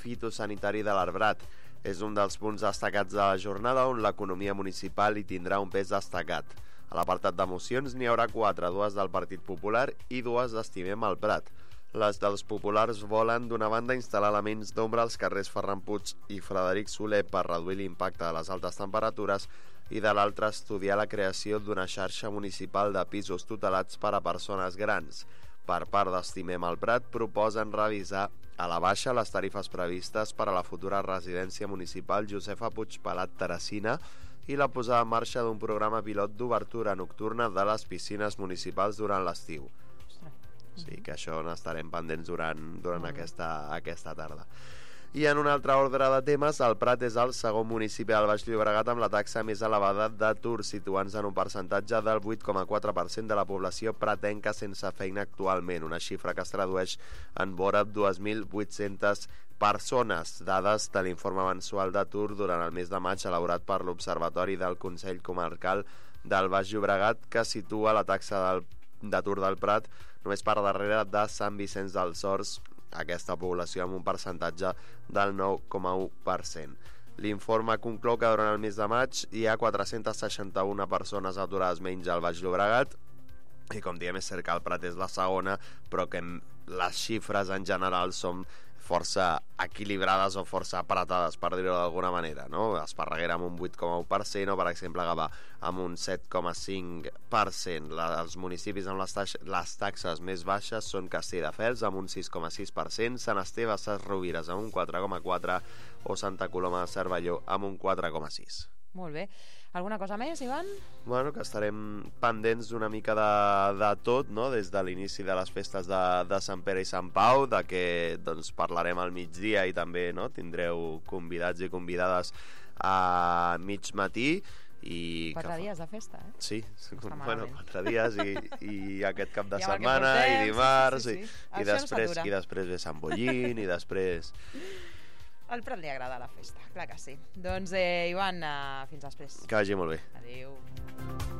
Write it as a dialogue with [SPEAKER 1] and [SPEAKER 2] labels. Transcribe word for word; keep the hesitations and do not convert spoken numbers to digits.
[SPEAKER 1] fitosanitari de l'Arbrat. És un dels punts destacats de la jornada on l'economia municipal hi tindrà un pes destacat. A l'apartat de mocions n'hi haurà quatre, dues del Partit Popular i dues d'Estimem el Prat. Les dels populars volen, d'una banda, instal·lar elements d'ombra als carrers Ferran Puig i Frederic Soler per reduir l'impacte de les altes temperatures i, de l'altra, estudiar la creació d'una xarxa municipal de pisos tutelats per a persones grans. Per part d'Estimem el Prat, proposen revisar a la baixa les tarifes previstes per a la futura residència municipal Josefa Puigpelat Terracina i la posada en marxa d'un programa pilot d'obertura nocturna de les piscines municipals durant l'estiu. Sí, que això n'estarem pendents durant, durant aquesta, aquesta tarda. I en un altre ordre de temes, el Prat és el segon municipi del Baix Llobregat amb la taxa més elevada d'atur, situant-se en un percentatge del vuit coma quatre per cent de la població pratenca sense feina actualment, una xifra que es tradueix en vora dues mil vuit-centes persones, dades de l'informe mensual d'atur durant el mes de maig elaborat per l'Observatori del Consell Comarcal del Baix Llobregat, que situa la taxa del d'atur del Prat només per darrere de Sant Vicenç dels Horts, aquesta població amb un percentatge del nou coma u per cent. L'informe conclou que durant el mes de maig hi ha quatre-centes seixanta-una persones aturades menys al Baix Llobregat i, com diem, és cert que el Prat és la segona, però que les xifres en general són força equilibrades o força apretades, per dir-ho d'alguna manera, no? Esparreguera amb un vuit coma u per cent o, per exemple, Gavà amb un set coma cinc per cent. Els municipis amb les, tax les taxes més baixes són Castelldefels amb un sis coma sis per cent, Sant Esteve a Ses Rovires amb un quatre coma quatre per cent o Santa Coloma de Cervelló amb un quatre coma sis per cent.
[SPEAKER 2] Molt bé. Alguna cosa més, Ivan?
[SPEAKER 1] Bueno, que estarem pendents d'una mica de, de tot, no? Des de l'inici de les festes de, de Sant Pere i Sant Pau, de què doncs, parlarem al migdia i també, no? Tindreu convidats i convidades a mig matí. I
[SPEAKER 2] quatre dies de festa, eh?
[SPEAKER 1] Sí, bueno, quatre dies i, i aquest cap de
[SPEAKER 2] ja
[SPEAKER 1] setmana i dimarts
[SPEAKER 2] sí, sí, sí.
[SPEAKER 1] I, i, després, i després ve Sant Bollín i després...
[SPEAKER 2] Al Prat li agrada la festa, clar que sí. Doncs, eh, Ivan, uh, fins després.
[SPEAKER 1] Que vagi molt bé.
[SPEAKER 2] Adéu.